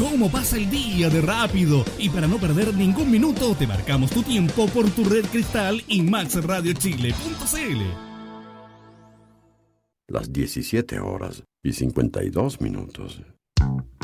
cómo pasa el día de rápido. Y para no perder ningún minuto, te marcamos tu tiempo por tu red Cristal y maxradiochile.cl. Las 17 horas y 52 minutos.